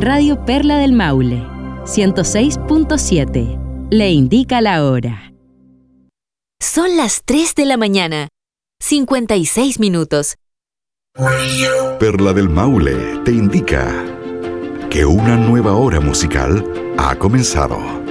Radio Perla del Maule, 106.7. Le indica la hora. Son las 3 de la mañana, 56 minutos. Perla del Maule te indica que una nueva hora musical ha comenzado.